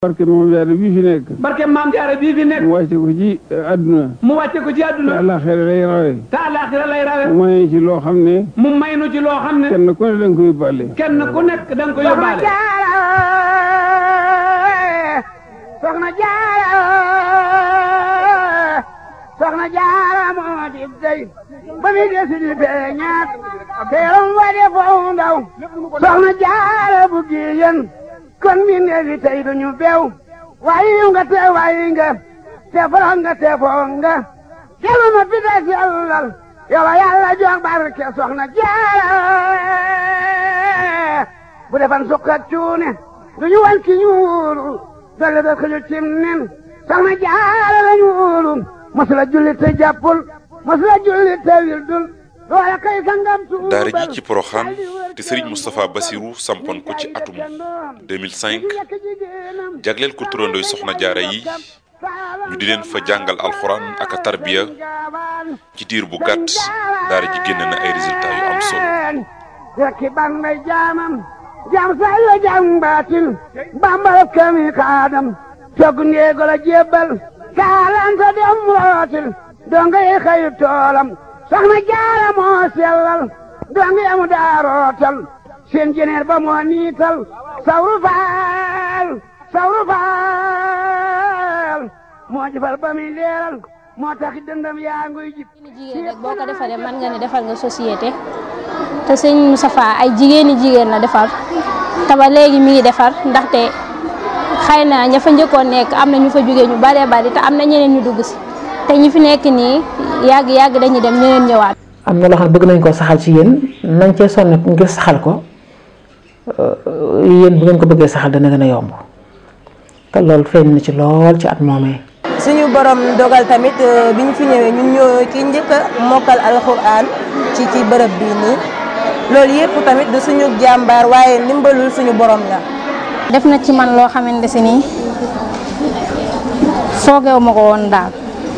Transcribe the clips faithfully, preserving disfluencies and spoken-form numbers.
barke Maam Jaara bii fi nekk. barke Maam Jaara bii fi nekk. mu wàcce ko ci àdduna. mu wàcce ko ci àdduna. te àllaaxira lay rawe. te àllaaxira lay rawe. mu may ci loo xam ne. mu may nu ci loo xam ne. kenn ku ne da nga ko yóbbaale. kenn ku nekk da nga ko yóbbaale. Soxna Jaara Soxna Jaara moo di dey ba mi desi di feeñaat teeram wa de foo ndaw Soxna Jaara bu giyen kon mi neefi tey duñu beew waayi nga te waayi nga te forox nga te foo nga kelu ma fi des yàllal yow a yàlla jox barke Soxna Jaara bu defan sukka cuune duñu wan ki ñuulu dolle da xëju cim nen Soxna Jaara lañu wóolu masula julli te jàppul masula julli te wildul loola kay sangam tuubal daara ji ci Porokhane te Serigne Moustapha Bassirou sampoon ko ci atum deux mille cinq jagleel ko turandooy Soxna Jaara yi ñu di leen fa jàngal alxuraan ak a tarbiya ci diir bu gàtt daara ji génn na ay résultats yu am solo. rekki ban may jaamam jaam say la jaam baatin bambal kami kaadam togg ndeego la jébbal kaalanta dem rootil donga yi xëyu toolam Soxna Jaara moo sellal donga yamu daa rootal seen jeneer ba moo niital sawru faal sawru faal moo jëfal ba muy leeral moo tax dëndam yaa nguy jib jigéen rek boo ko defaree mën nga ne defal nga société te sëñ Moustapha ay jigéeni jigéen la defar te ba léegi mi ngi defar ndaxte xëy na ña fa njëkkoon nekk am na ñu fa jógee ñu baree bari te am na ñeneen ñu dugg si te ñi fi nekk nii yàgg yàgg dañuy dem ñeneen ñëwaat. am na loo xam ne bëgg nañ koo saxal ci yéen nañ cee sonn ngir saxal ko yéen bu ngeen ko bëggee saxal dana gën a yomb te loolu feeñ na ci lool ci at moomee. suñu borom dogal tamit bi ñu fi ñëwee ñun ñoo ki njëkk a mokkal alxuraan ci ci bërëb bii nii loolu yëpp tamit du suñu jàmbaar waaye ndimbalul suñu borom la. def na ci man loo xamante si nii foogeewu ma ko woon daal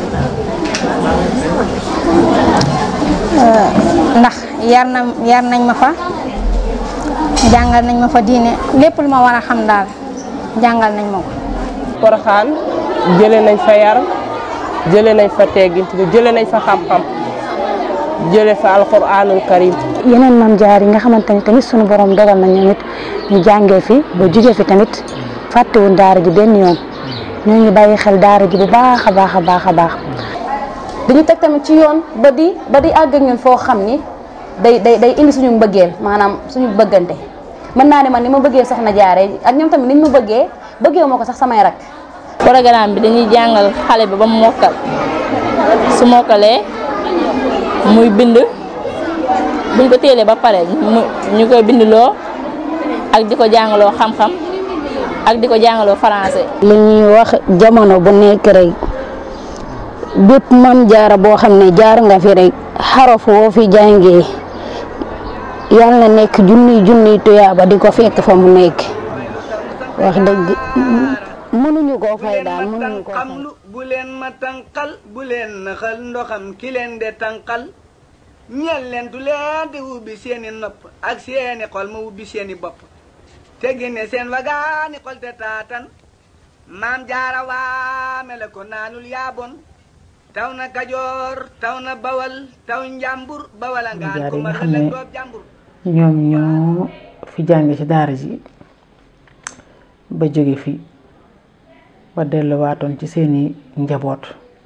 ndax yar na yar nañ ma fa jàngal nañ ma fa diine lépp lu ma war a xam daal jàngal nañ ma ko. Porokhane jëlee nañ fa yar jëlee nañ fa teggin jëlee nañ fa xam-xam jëlee fa alxuraanul karim. yeneen Maam Jaara yi nga xamante ni tamit sunu borom dogal na ñoom it ñu jàngee fi ba jugee fi tamit fàttewuñ daara ji benn yoon ñoo ngi bàyyi xel daara ji bu baax a baax a baax a baax. dañu teg tamit ci yoon ba di ba di àgg ak ñun foo xam ni day day day indi suñu mbëggeel maanaam suñu bëggante mën naa ne man ni ma bëggee Soxna Jaara ak ñoom tamit niñ ma bëggee bëggee moo ko sax samay rak. programme bi dañuy jàngal xale bi ba mu mokkal su mokkalee muy bind buñ ko téelee ba pare mu ñu koy bindloo ak di ko jàngaloo xam-xam ak di ko jàngaloo français. li ñuy wax jamono bu nekk rek bépp Maam Jaara boo xam ne jaar nga fi rek xaraf woo fi jàngee yàlla na nekk junniy junniy tuyaaba di ko fekk fa mu nekk wax dëgg mënuñu koo fay daal mënuñu koo fay. bu leen ma tànqal bu leen naxal ndoxam ki leen de tànqal ñeel leen du leen di ubbi seeni nopp ak seeni xol ma ubbi seeni bopp te génne seen wagaani xol te taatan Maam Jaara waame la ko naanul yaabon taw na Kajoor taw na Bawal taw njàmbur Bawal a ngaan ko ma la doob jàmbur. ñoom ñoo fi jàng ci daara ji ba jóge fi ba delluwaatoon ci seeni njaboot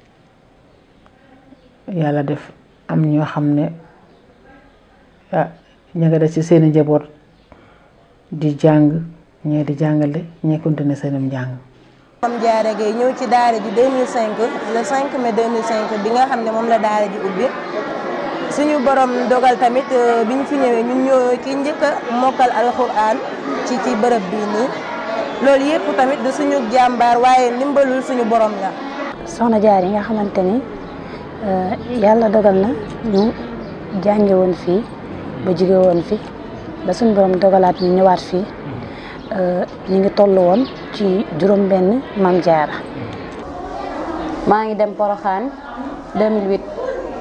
yàlla def am ñoo xam ne ah ña nga def ci seeni njaboot di jàng ñee di jàngale ñee continuer seenum njàng. Maam Jaara Gaye ñëw ci daara ji deux mille cinq le cinq mai deux mille cinq bi nga xam ne moom la daara ji ubbi suñu borom dogal tamit bi ñu fi ñëwee ñun ñoo ki njëkk a mokkal alxuraan ci ci bërëb bii nii loolu yëpp tamit du suñu jàmbaar waaye ndimbalul suñu borom la. Soxna Jaara yi nga xamante ni yàlla dogal na ñu jànge woon fii ba jóge woon fi ba suñu borom dogalaat ñu ñëwaat fii ñu ngi toll woon ci juróom benn Maam Jaara. maa ngi dem Porokhane deux mille huit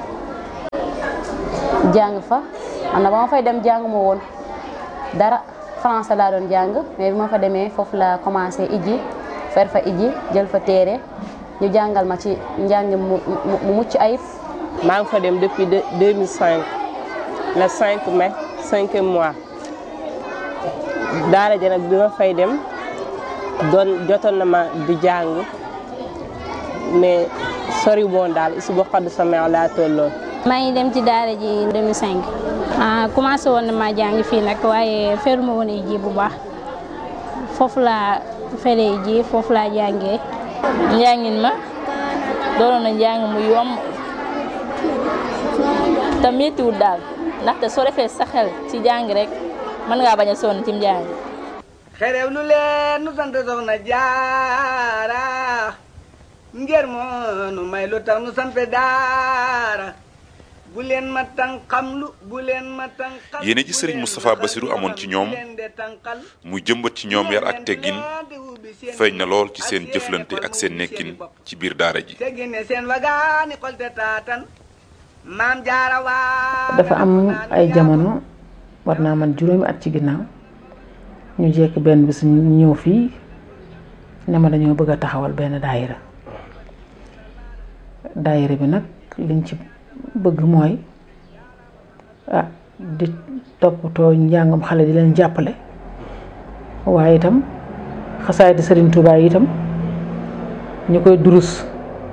jàng fa man na ba ma fay dem jàng ma woon dara français laa doon jàng mais bi ma fa demee foofu la commencé iji fer fa iji jël fa téere ñu jàngal ma ci njàng mu mu mucc ayib. maa ngi fa dem depuis deux mille cinq le cinq mai cinquième mois daara ja nag bi ma fay dem doon jotoon na ma di jàng mais sori woon daal isu ba xadd sa meew laa tolloon. maa ngi dem ci daara ji deux mille cinq ah commencé woon na maa jàng fii nag waaye feruma woon ji bu baax foofu laa feree ji foofu laa jàngee. njàngin ma doonoon na njàng mu yomb te méttiwul daal ndaxte soo defee sa xel ci jàng rek mën ngaa bañ a sonn ci njàng. xerew lu leen nu sant soxna jaara ngir moo nu may lu tax nu sant daara bu leen ma tànqamlu bu leen ma tànqal. yéene ji Serigne Moustapha Bassirou amoon ci ñoom muy jëmbat ci ñoom yar ak teggin feeñ na lool ci seen jëflante ak seen nekkin ci biir daara ji. dafa am ay jamono war naa man juróomi at ci ginnaaw ñu jekk benn bis ñu ñëw fii ne ma dañoo bëgg a taxawal benn daayira daayira bi nag liñ ci bëgg mooy ah di toppatoo njàngam xale di leen jàppale waaye itam xasaay di Serigne Touba yi itam ñu koy durus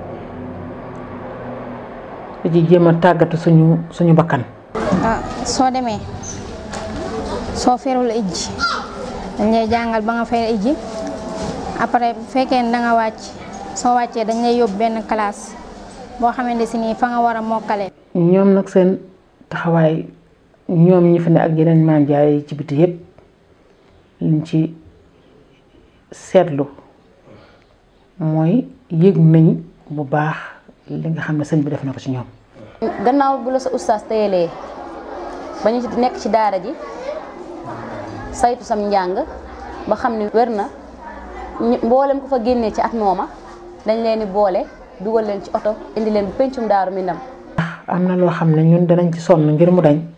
di jéem a tàggatu suñu suñu bakkan. ah soo demee soo ferul ijji dañ lay jàngal ba nga fer ijji après bu fekkee ne da nga wàcc soo wàccee dañ lay yóbbu benn classe boo xamante si nii fa nga war a mokkale. ñoom nag seen taxawaay ñoom ñi fi ne ak yeneen maam jaay ci biti yépp liñ ci seetlu mooy yëg nañ bu baax li nga xam ne sëñ bi def na ko ci ñoom. gannaaw bu la sa ustaas teyelee ba ñu nekk ci daara ji saytu sam njàng ba xam ne wér na mboolem ko fa génnee ci at mooma dañ leen di boole dugal leen ci oto indi leen bu pencum Daaru Minam. am na loo xam ne ñun danañ ci sonn ngir mu dañ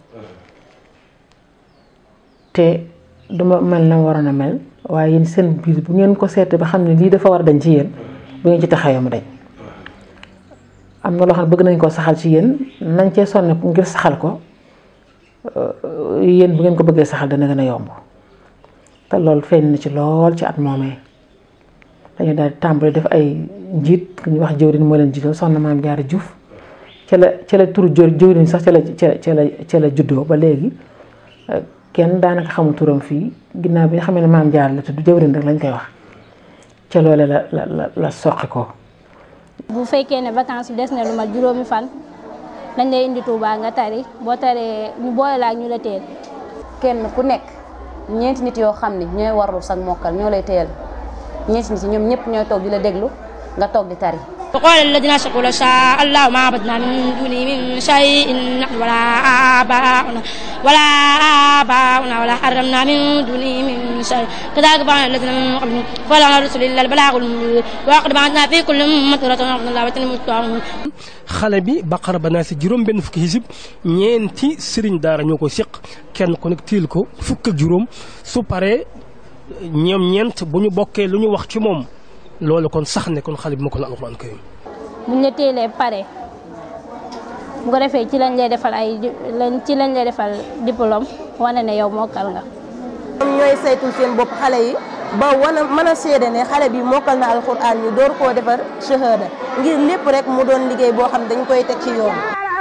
te duma mel na waroon a mel waaye yéen seen biir bu ngeen ko seetee ba xam ne lii dafa war a dañ ci yéen bu ngeen ci taxawee mu dañ. am na loo xam ne bëgg nañ koo saxal ci yéen nañ cee sonn ngir saxal ko yéen bu ngeen ko bëggee saxal dana gën a yomb te loolu feeñ na ci lool ci at moomee dañu daal di tàmbali def ay njiit ku ñuy wax jëwriñ moo leen jiital soxna Maam Jaara Juuf ca la ca la turu jëwriñ sax ca la ca la ca la juddoo ba léegi kenn daanaka xamul turam fii ginnaaw bi nga xam ne Maam Jaara la tudd jëwriñ rek lañ koy wax ca loole la la la la soqi ko. bu fekkee ne vacances bi des na lu mat juróomi fan dañ lay indi Touba nga tari boo taree ñu boole la ak ñu la teel. kenn ku nekk ñeenti nit yoo xam ne ñooy warlu sax mokkal ñoo lay teel ñeenti nit ñoom ñëpp ñooy toog di la déglu nga toog di tari. وقال الذين أشركوا لو شاء الله ما عبدنا من دونه من شيء نحن ولا آباؤنا ولا آباؤنا ولا حرمنا من دونه من شيء كذلك فعل الذين من قبلهم فلعل الرسل إلا البلاغ المبين ولقد بعثنا في كل أمة رسولا أن الله المستعان. xale bi Baqara ba naa si juróom benn fukki hizib ñeenti sëriñ daara ñoo ko seq kenn ku nekk tiil ko fukk ak juróom su paree ñoom ñeent bu ñu bokkee lu ñu wax ci moom. loolu kon sax ne kon xale bi ma ko la alxuraan karim buñ la teelee pare bu ko defee ci lañ lay defal ay ci lañ lay defal diplôme wane ne yow mokkal nga. ñoom ñooy saytul seen bopp xale yi ba wana mën a seede ne xale bi mokkal na alxuraan ñu door koo defar shahada ngir lépp rek mu doon liggéey boo xam dañ koy teg ci yoon.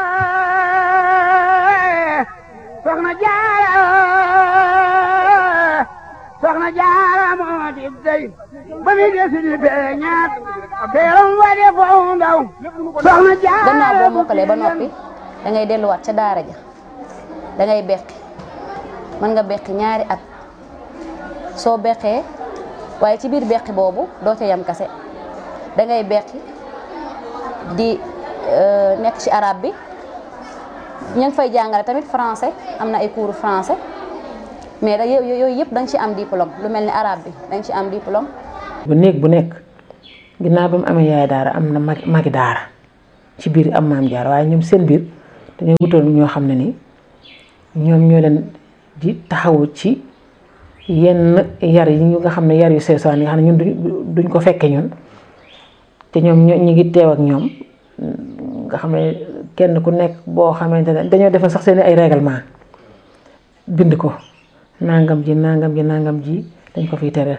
soxna Jaara soxna Jaara moo di dey ba mi desi di beñaat teeram wade foofu ndaw soxna Jaara. gannaaw boo mokkalee ba noppi da ngay delluwaat ca daara ja da ngay beqi mën nga beqi ñaari at soo beqee waaye ci biir beqi boobu doo ca yam kase da ngay beqi di nekk ci arabe bi ñu ngi fay jàngale tamit français am na ay cours français mais da yooyu yëpp da nga ci am diplôme lu mel ni arabe bi da nga ci am diplôme. bu néeg bu nekk ginnaaw ba mu amee yaay daara am na mag magi daara ci biir am maam jaar waaye ñoom seen biir dañoo wutal ñoo xam ne ni ñoom ñoo leen di taxawu ci yenn yar yi ñu nga xam ne yar yu seesaan yi nga xam ne ñun duñ ko fekke ñun te ñoom ñu ngi teew ak ñoom nga xam ne kenn ku nekk boo xamante ne dañoo defal sax seen ay règlement bind ko nangam ji nangam ji nangam ji dañ ko fiy tere